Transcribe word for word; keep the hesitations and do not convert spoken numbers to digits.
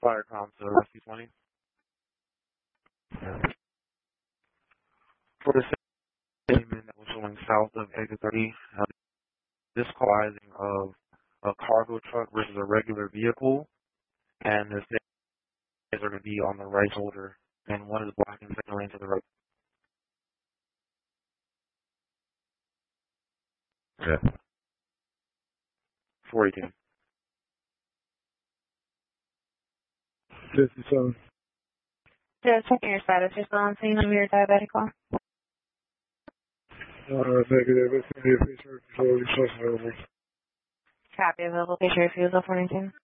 Firecom to Rescue twenty. For the statement that was showing south of exit thirty, uh, this causing of a cargo truck versus a regular vehicle, and the stations are going to be on the right shoulder, and one is blocking the second lane to the right. Yeah. four eighteen. fifty-seven. Yeah, checking your status. You're still on scene of your diabetic call. Uh, negative. It's going to be a patient refusal. Resource available. Copy available patient refusal for nineteen.